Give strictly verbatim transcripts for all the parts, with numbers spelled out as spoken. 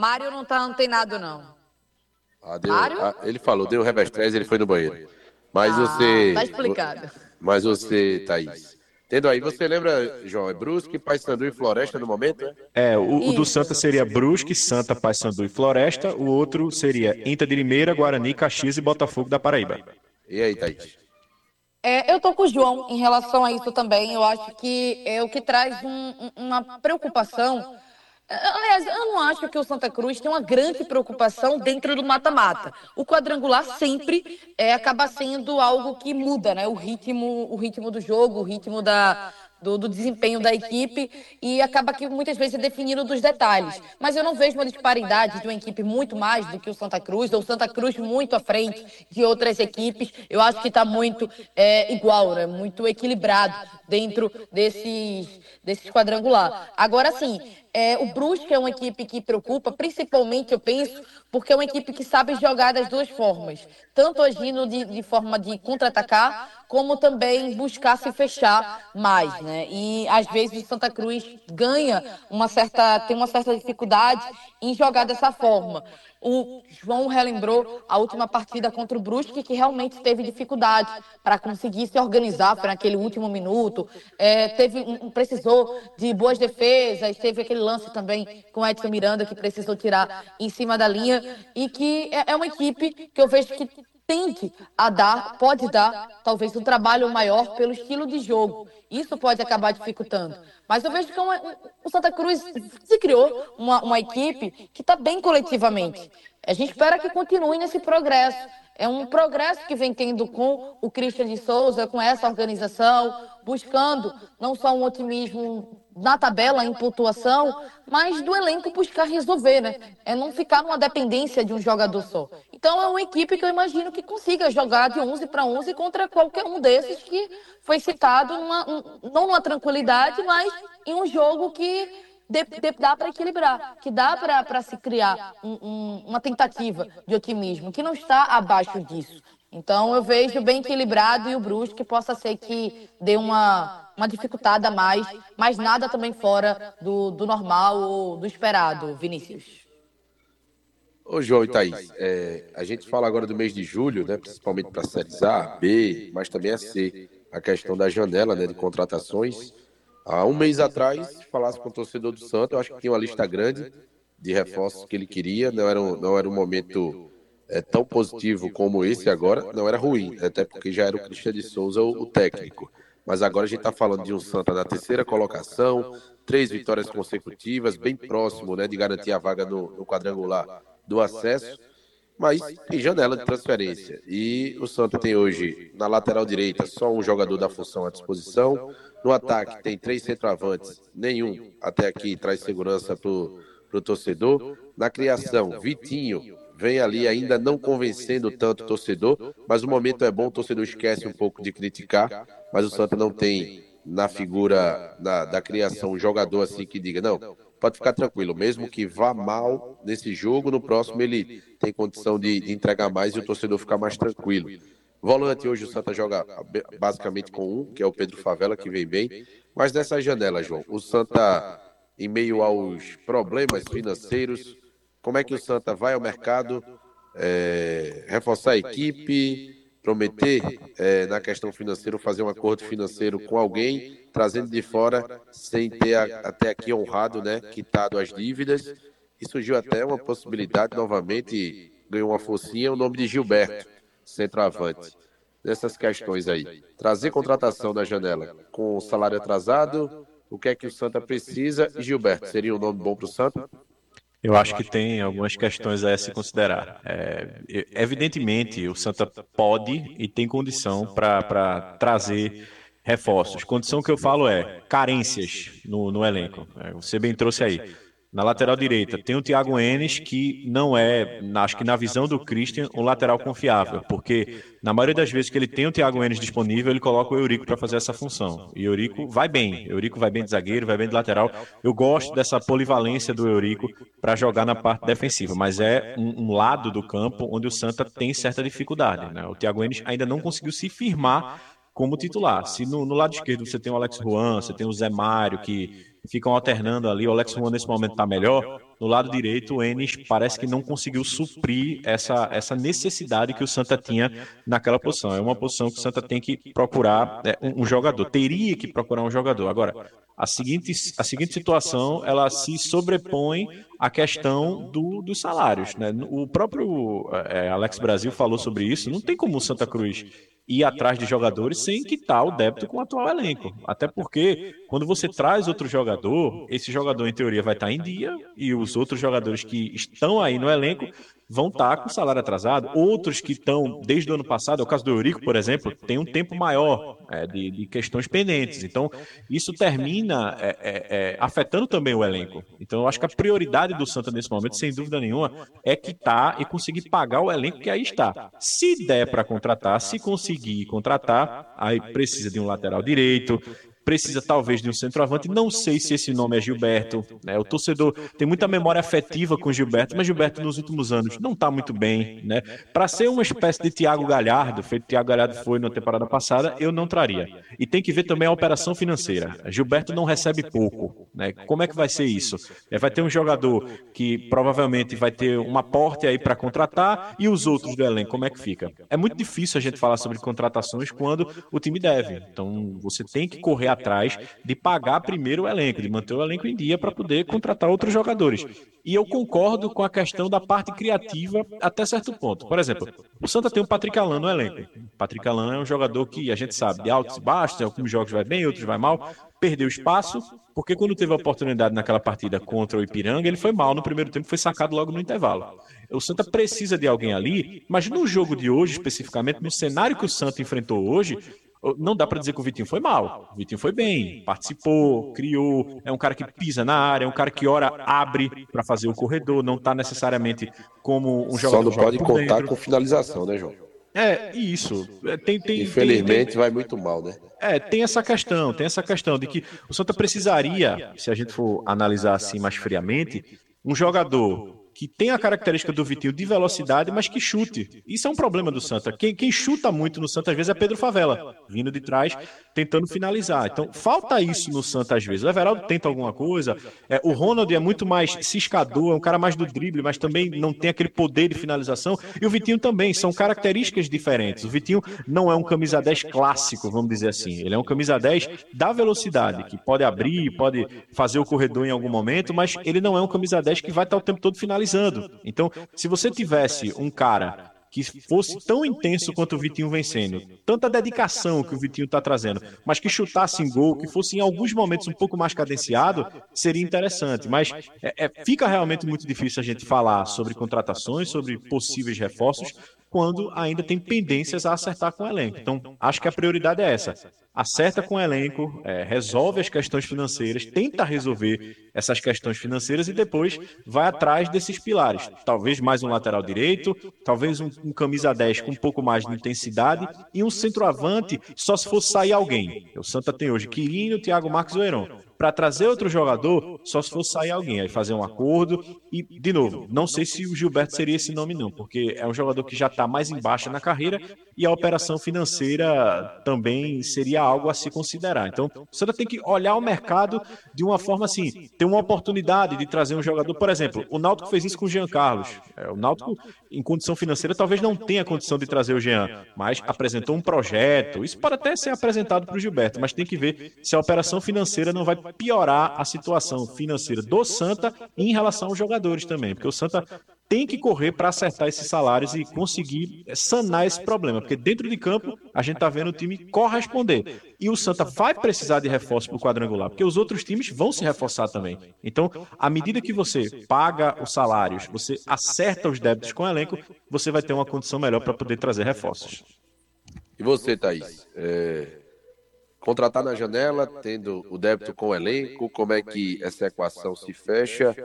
Mário não tá antenado, não. Ah, deu, Mário? ah, ele falou, deu revestrez, ele foi no banheiro. Mas Ah, você... tá explicado. Mas você, Thaís... Tendo aí, você lembra, João, é Brusque, Paysandu e Floresta no momento, né? É, o, o do Isso. Santa seria Brusque, Santa, Paysandu e Floresta. O outro seria Inter de Limeira, Guarani, Caxias e Botafogo da Paraíba. E aí, Thaís? É, eu tô com o João em relação a isso também. Eu acho que é o que traz um- um- uma preocupação. Aliás, eu não acho que o Santa Cruz tem uma grande preocupação dentro do mata-mata. O quadrangular sempre é, acaba sendo algo que muda, né? O ritmo, o ritmo do jogo, o ritmo da, do, do desempenho da equipe e acaba que muitas vezes é definido dos detalhes. Mas eu não vejo uma disparidade de uma equipe muito mais do que o Santa Cruz, ou o Santa Cruz muito à frente de outras equipes. Eu acho que está muito é, igual, né? Muito equilibrado dentro desses, desses quadrangular. Agora, sim, é, o Brusque é uma equipe que preocupa, principalmente, eu penso, porque é uma equipe que sabe jogar das duas formas. Tanto agindo de, de forma de contra-atacar, como também buscar se fechar mais, né? E, às vezes, o Santa Cruz ganha uma certa, tem uma certa dificuldade em jogar dessa forma. O João relembrou a última partida contra o Brusque, que realmente teve dificuldade para conseguir se organizar, foi naquele último minuto. É, teve, um, precisou de boas defesas, teve aquele lance também com o Edson Miranda, que precisou tirar em cima da linha, e que é, é uma equipe que eu vejo que tende a dar, pode dar, talvez, um trabalho maior pelo estilo de jogo. Isso pode acabar dificultando. Mas eu vejo que é uma, o Santa Cruz se criou uma, uma equipe que está bem coletivamente. A gente espera que continue nesse progresso. É um progresso que vem tendo com o Christian de Souza, com essa organização, buscando não só um otimismo na tabela, em pontuação, mas do elenco buscar resolver, né? É não ficar numa dependência de um jogador só. Então é uma equipe que eu imagino que consiga jogar de onze para onze contra qualquer um desses que foi citado, numa, não numa tranquilidade, mas em um jogo que De, de, dá para equilibrar, que dá para se criar um, um, uma tentativa de otimismo, que não está abaixo disso. Então eu vejo bem equilibrado e o Brusque possa ser que dê uma, uma dificultada a mais, mas nada também fora do, do normal ou do esperado, Vinícius. Ô, João e Thaís, é, a gente fala agora do mês de julho, né, principalmente para a séries A, B, mas também a C, a questão da janela, né, de contratações. Há um mês atrás, se falasse com o torcedor do Santa, eu acho que tinha uma lista grande de reforços que ele queria. Não era um, não era um momento é, tão positivo como esse agora. Não era ruim, até porque já era o Christian de Souza o, o técnico. Mas agora a gente está falando de um Santa na terceira colocação, três vitórias consecutivas, bem próximo, né, de garantir a vaga no, no quadrangular do acesso. Mas tem janela de transferência. E o Santa tem hoje, na lateral direita, só um jogador da função à disposição. No ataque, tem três centroavantes, nenhum até aqui traz segurança para o torcedor. Na criação, Vitinho vem ali ainda não convencendo tanto o torcedor, mas o momento é bom, o torcedor esquece um pouco de criticar, mas o Santa não tem na figura na, da criação um jogador assim que diga, não, pode ficar tranquilo, mesmo que vá mal nesse jogo, no próximo ele tem condição de, de entregar mais e o torcedor ficar mais tranquilo. Volante, hoje o Santa joga basicamente com um, que é o Pedro Favela, que vem bem. Mas nessa janela, João, o Santa, em meio aos problemas financeiros, como é que o Santa vai ao mercado, é, reforçar a equipe, prometer, é, na questão financeira, fazer um acordo financeiro com alguém, trazendo de fora, sem ter a, até aqui honrado, né, quitado as dívidas. E surgiu até uma possibilidade, novamente, ganhou uma focinha, o nome de Gilberto, centroavante. Nessas questões aí, trazer contratação na janela com salário atrasado, o que é que o Santa precisa? E Gilberto, seria um nome bom para o Santa? Eu acho que tem algumas questões a se considerar. É, evidentemente, o Santa pode e tem condição para trazer reforços. Condição que eu falo é carências no, no elenco. É, você bem trouxe aí. Na lateral direita, tem o Thiago Enes, que não é, acho que na visão do Christian, um lateral confiável, porque na maioria das vezes que ele tem o Thiago Enes disponível, ele coloca o Eurico para fazer essa função. E o Eurico vai bem, o Eurico vai bem de zagueiro, vai bem de lateral. Eu gosto dessa polivalência do Eurico para jogar na parte defensiva, mas é um, um lado do campo onde o Santa tem certa dificuldade, né? O Thiago Enes ainda não conseguiu se firmar como titular. Se no, no lado esquerdo você tem o Alex Juan, você tem o Zé Mário, que ficam alternando ali, o Alex Juan nesse momento está melhor, no lado direito, o Enes parece que não conseguiu suprir essa, essa necessidade que o Santa tinha naquela posição. É uma posição que o Santa tem que procurar é, um, um jogador, teria que procurar um jogador. Agora, a seguinte, a seguinte situação, ela se sobrepõe à questão do, dos salários, né? O próprio é, Alex Brasil falou sobre isso, não tem como o Santa Cruz ir atrás de jogadores sem quitar o débito com o atual elenco. Até porque, quando você traz outro jogador, esse jogador, em teoria, vai estar em dia, e os outros jogadores que estão aí no elenco vão estar com salário atrasado. Outros que estão desde o ano passado, é o caso do Eurico, por exemplo, tem um tempo maior é, de, de questões pendentes. Então, isso termina é, é, é, afetando também o elenco. Então, eu acho que a prioridade do Santa nesse momento, sem dúvida nenhuma, é quitar e conseguir pagar o elenco que aí está. Se der para contratar, se conseguir contratar, aí precisa de um lateral direito, precisa talvez de um centroavante, não sei se esse nome é Gilberto, né? O torcedor tem muita memória afetiva com Gilberto, mas Gilberto nos últimos anos não está muito bem, né? Para ser uma espécie de Thiago Galhardo, feito Thiago Galhardo foi na temporada passada, eu não traria. E tem que ver também a operação financeira. Gilberto não recebe pouco, né? Como é que vai ser isso? É, vai ter um jogador que provavelmente vai ter um aporte aí para contratar e os outros do elenco, como é que fica? É muito difícil a gente falar sobre contratações quando o time deve. Então, você tem que correr atrás de pagar primeiro o elenco, de manter o elenco em dia para poder contratar outros jogadores. E eu concordo com a questão da parte criativa até certo ponto. Por exemplo, o Santa tem o Patrick Alan no elenco. O Patrick Alan é um jogador que a gente sabe de altos e baixos, em alguns jogos vai bem, outros vai mal, perdeu espaço, porque quando teve a oportunidade naquela partida contra o Ipiranga, ele foi mal no primeiro tempo, foi sacado logo no intervalo. O Santa precisa de alguém ali, mas no jogo de hoje, especificamente, no cenário que o Santa enfrentou hoje, não dá para dizer que o Vitinho foi mal. O Vitinho foi bem, participou, criou, é um cara que pisa na área, é um cara que ora abre para fazer o corredor, não está necessariamente como um jogador. Só não pode contar dentro com finalização, né, João? É, isso. Tem, tem, Infelizmente tem, vai muito mal, né? É, tem essa questão, tem essa questão de que o Santa precisaria, se a gente for analisar assim mais friamente, um jogador que tem a característica do Vitinho de velocidade, mas que chute. Isso é um problema do Santa. Quem, quem chuta muito no Santa, às vezes, é Pedro Favela, vindo de trás, tentando finalizar. Então, falta isso no Santa, às vezes. O Everaldo tenta alguma coisa, é, o Ronald é muito mais ciscador, é um cara mais do drible, mas também não tem aquele poder de finalização, e o Vitinho também, são características diferentes. O Vitinho não é um camisa dez clássico, vamos dizer assim. Ele é um camisa dez da velocidade, que pode abrir, pode fazer o corredor em algum momento, mas ele não é um camisa dez que vai estar o tempo todo finalizando. Então, se você tivesse um cara que fosse tão intenso quanto o Vitinho vem sendo, tanta dedicação que o Vitinho está trazendo, mas que chutasse em gol, que fosse em alguns momentos um pouco mais cadenciado, seria interessante. Mas é, é, fica realmente muito difícil a gente falar sobre contratações, sobre possíveis reforços, quando ainda tem pendências a acertar com o elenco. Então, acho que a prioridade é essa. Acerta com o elenco, é, resolve as questões financeiras, tenta resolver essas questões financeiras e depois vai atrás desses pilares. Talvez mais um lateral direito, talvez um, um camisa dez com um pouco mais de intensidade e um centroavante só se fosse sair alguém. O Santa tem hoje Quirino, Thiago Marques e o Heron. Para trazer outro jogador, só se fosse sair alguém, aí fazer um acordo. E, de novo, não sei se o Gilberto seria esse nome não, porque é um jogador que já está mais embaixo na carreira e a operação financeira também seria algo a se considerar. Então, o Santa tem que olhar o mercado de uma forma assim, ter uma oportunidade de trazer um jogador, por exemplo, o Náutico fez isso com o Jean Carlos. É, o Náutico, em condição financeira, talvez não tenha condição de trazer o Jean, mas apresentou um projeto. Isso pode até ser apresentado para o Gilberto, mas tem que ver se a operação financeira não vai piorar a situação financeira do Santa em relação aos jogadores também, porque o Santa tem que correr para acertar esses salários e conseguir sanar esse problema, porque dentro de campo a gente está vendo o time corresponder. E o Santa vai precisar de reforço para o quadrangular, porque os outros times vão se reforçar também. Então, à medida que você paga os salários, você acerta os débitos com o elenco, você vai ter uma condição melhor para poder trazer reforços. E você, Thaís? É... Contratar na janela, tendo o débito com o elenco, como é que essa equação se fecha?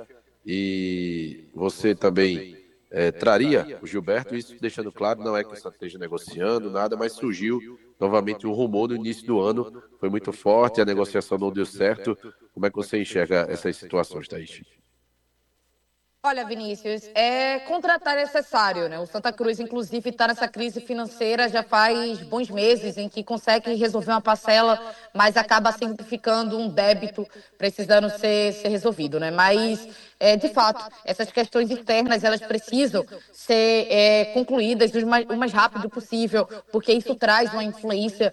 E você também é, traria o Gilberto, isso deixando claro, não é que você esteja negociando nada, mas surgiu novamente um rumor no início do ano, foi muito forte, a negociação não deu certo. Como é que você enxerga essas situações, Thaís? Olha, Vinícius, é contratar necessário, né? O Santa Cruz, inclusive, está nessa crise financeira já faz bons meses, em que consegue resolver uma parcela, mas acaba sempre ficando um débito precisando ser, ser resolvido, né? Mas é, de fato, essas questões internas, elas precisam ser é, concluídas o mais, o mais rápido possível, porque isso traz uma influência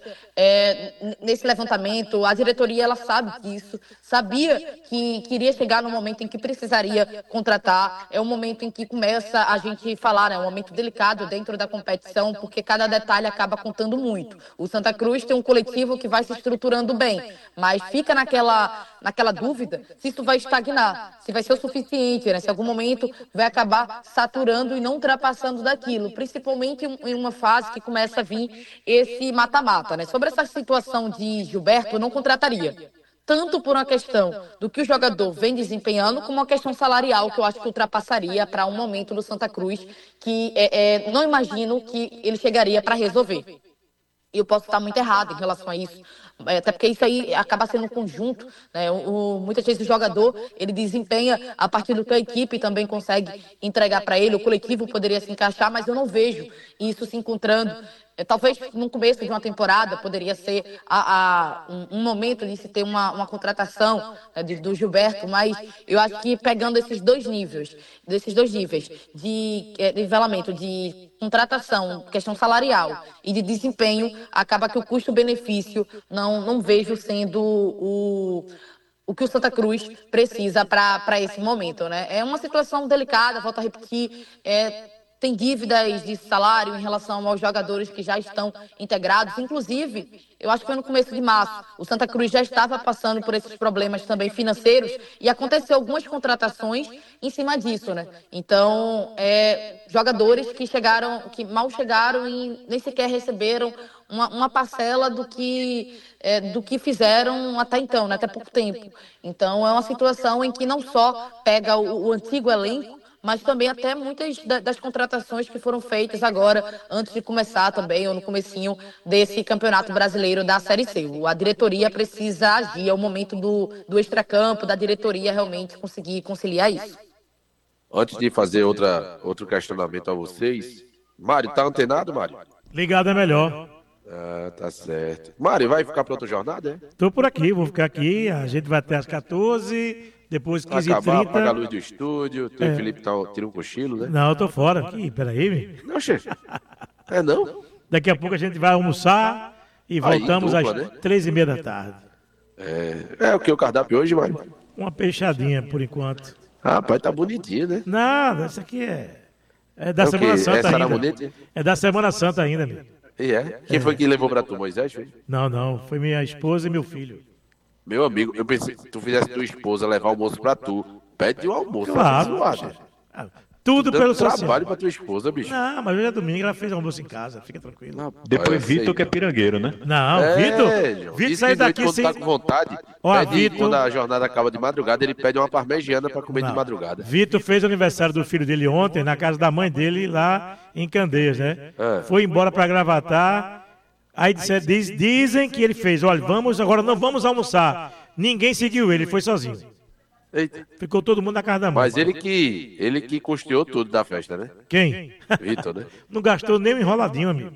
é, nesse levantamento. A diretoria, ela sabe disso, sabia que queria chegar no momento em que precisaria contratar, é um momento em que começa a gente falar, é um momento delicado dentro da competição, porque cada detalhe acaba contando muito. O Santa Cruz tem um coletivo que vai se estruturando bem, mas fica naquela, naquela dúvida se isso vai estagnar, se vai ser o suficiente, né? Se em algum momento vai acabar saturando e não ultrapassando daquilo, principalmente em uma fase que começa a vir esse mata-mata, né? Sobre essa situação de Gilberto, eu não contrataria. Tanto por uma questão do que o jogador vem desempenhando, como uma questão salarial, que eu acho que ultrapassaria para um momento do Santa Cruz, que é, é, não imagino que ele chegaria para resolver. E eu posso estar muito errado em relação a isso, até porque isso aí acaba sendo um conjunto, né? O, o, muitas vezes o jogador, ele desempenha a partir do que a equipe também consegue entregar para ele, o coletivo poderia se encaixar, mas eu não vejo isso se encontrando. Talvez no começo de uma temporada poderia ser a, a, um, um momento de se ter uma, uma contratação, né, de, do Gilberto, mas eu acho que pegando esses dois níveis, desses dois níveis de nivelamento, de contratação, questão salarial e de desempenho, acaba que o custo-benefício não, não vejo sendo o, o que o Santa Cruz precisa para esse momento, né? É uma situação delicada, volto a repetir, é... Tem dívidas de salário em relação aos jogadores que já estão integrados. Inclusive, eu acho que foi no começo de março, o Santa Cruz já estava passando por esses problemas também financeiros e aconteceu algumas contratações em cima disso, né? Então, é, jogadores que chegaram, que mal chegaram e nem sequer receberam uma, uma parcela do que, é, do que fizeram até então, né? Até pouco tempo. Então, é uma situação em que não só pega o, o antigo elenco, mas também até muitas das contratações que foram feitas agora, antes de começar também, ou no comecinho desse Campeonato Brasileiro da Série C. A diretoria precisa agir, é o momento do, do extracampo, da diretoria realmente conseguir conciliar isso. Antes de fazer outra, outro questionamento a vocês, Mário, tá antenado, Mário? Ligado é melhor. Ah, tá certo. Mário, vai ficar para outra jornada, é? Tô por aqui, vou ficar aqui, a gente vai até às quatorze... Depois quinze e trinta. Acabar, apaga a luz do estúdio. Tu é. e o Felipe tá, tira um cochilo, né? Não, eu tô fora aqui. Peraí, meu. Não, chefe. É não? Daqui a pouco a gente vai almoçar e voltamos aí, dupla, às né? três e meia da tarde. É, é o que o cardápio hoje, Mário? Uma peixadinha, por enquanto. Ah, pai, tá bonitinho, né? Nada, isso aqui é... É da é Semana Santa é ainda. Bonita? É da Semana Santa ainda, meu. E é? Quem é. foi que levou pra tu, Moisés? Foi? Não, não. Foi minha esposa e meu filho. Meu amigo, eu pensei que tu fizesse tua esposa levar o almoço pra tu. Pede o almoço. Claro. Pra Tudo pelo social. Trabalho pra tua esposa, bicho. Não, mas hoje é domingo, ela fez almoço em casa. Fica tranquilo. Não, depois Vitor que é pirangueiro, né? Não, é, Vitor. Vitor saiu daqui quando sem... tá com vontade, Ó, pede, Vitor... quando a jornada acaba de madrugada, ele pede uma parmegiana pra comer Não. de madrugada. Vitor fez o aniversário do filho dele ontem, na casa da mãe dele, lá em Candeias, né? É. Foi embora pra Gravatar. Aí disse, diz, dizem que ele fez, olha, vamos, agora não vamos almoçar. Ninguém seguiu ele, ele foi sozinho. Eita. Ficou todo mundo na casa da mãe. Mas ele que, ele que custeou tudo da festa, né? Quem? Vitor, né? Não gastou nem um enroladinho, amigo.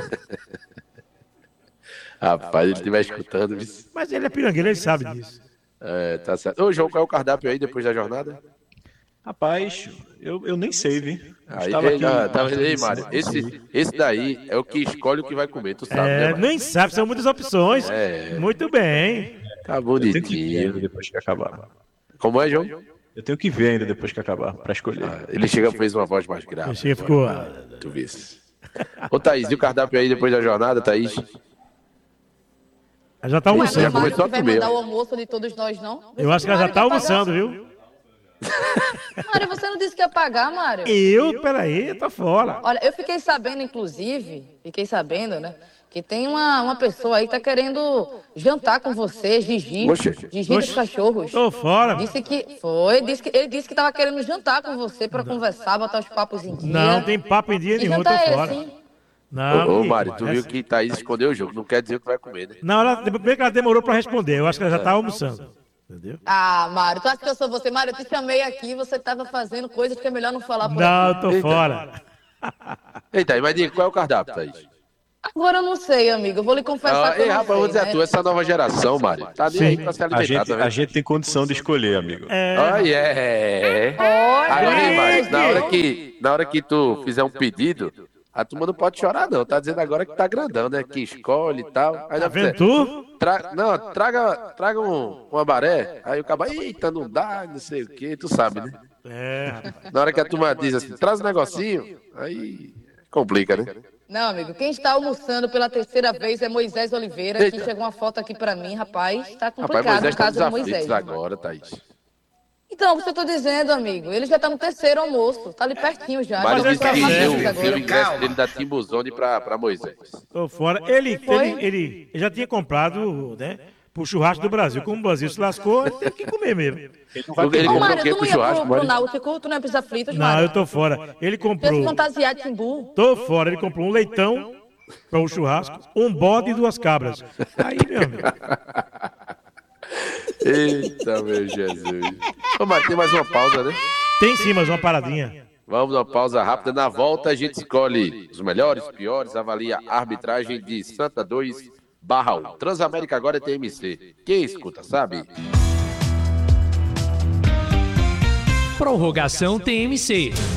Rapaz, ele estiver escutando isso. Mas ele é pirangueiro, ele sabe disso. É, tá certo. Ô, João, qual é o cardápio aí depois da jornada? Rapaz, eu, eu nem sei, vi. Aí, estava aqui, ah, tá vendo aí, Mário? Esse, esse daí é o que escolhe o que vai comer, tu sabe, é, né, nem sabe, são muitas opções. É. Muito bem. Tá bonitinho. Eu tenho que ver ainda depois que acabar. Como é, João? Eu tenho que ver ainda depois que acabar, pra escolher. Ah, ele chega e fez uma voz mais grave. Ele chega ficou... Tu vê. Ô, Thaís, e o cardápio aí depois da jornada, Thaís? Ela já tá almoçando. Já começou a comer. Vai mandar o almoço de todos nós, não? Eu acho que ela já tá almoçando, viu? Mário, você não disse que ia pagar, Mário? Eu, peraí, tô fora. Olha, eu fiquei sabendo, inclusive, fiquei sabendo, né, que tem uma, uma pessoa aí que tá querendo jantar com você, Gigi, Oxe. Gigi dos cachorros. Tô fora. Disse que foi, disse que, ele disse que tava querendo jantar com você pra conversar, botar os papos em dia. Não, tem papo em dia que nenhum, tô é fora. Esse, não, ô, ô Mário, tu essa... viu que Thaís escondeu o jogo, não quer dizer o que vai comer, né? Não, ela, bem que ela demorou pra responder, eu acho que ela já tá almoçando. Entendeu? Ah, Mário, tu acha que eu sou você? Mário, eu te chamei aqui, você tava fazendo coisas que é melhor não falar por Não, aqui. eu tô Eita. fora. Eita, mas diga, qual é o cardápio, Thaís? Agora eu não sei, amigo. Eu vou lhe confessar ah, que eu ei, não rapaz, sei, eu vou dizer né? a tu, essa nova geração, Mário, tá nem aí pra se alimentar, a gente, tá vendo? a gente tem condição de escolher, amigo. É. Olha, é. Olha, Agora, hein, Mário, na hora, gente. que, na hora que tu fizer um pedido, a turma não pode chorar, não. Tá dizendo agora que tá grandão, né? Que escolhe e tal. Aí Tá já vendo tu? Tra... Não, traga, traga um, um abaré. Aí o cabo, eita, não dá, não sei o quê, tu sabe, né? É, rapaz. Na hora que a turma diz assim, traz um negocinho, aí complica, né? Não, amigo, quem está almoçando pela terceira vez é Moisés Oliveira. Eita. Que chegou uma foto aqui pra mim, rapaz. Tá Rapaz, complicado Moisés o tá caso nos do Moisés. aflitos agora, Thaís. Então, você tá dizendo, amigo, ele já tá no terceiro almoço. Tá ali pertinho já. Mário já disse tá que fazendo deu, isso agora. deu o ingresso dele da Timbuzone pra, pra Moisés. Tô fora. Ele, Foi? ele, ele já tinha comprado, né? Pro churrasco do Brasil. Como o Brasil se lascou, tem que comer mesmo. Ele Ô, comprou o Mário, quê tu pro não ia churrasco, pro, pro Mário? Náutico? Tu não é pizza fritas, Não, Mário? eu tô fora. Ele Tu ia se comprou. fantasiar de Timbu? Tô fora. Ele comprou um leitão para o churrasco, um bode e duas cabras. Aí, meu amigo. Eita, meu Jesus. Ô, Mário, tem mais uma pausa, né? Tem sim, mas uma paradinha. Vamos uma pausa rápida. Na volta a gente escolhe os melhores, piores, avalia a arbitragem de Santa dois barra um. Transamérica agora é T M C. Quem escuta, sabe? Prorrogação T M C.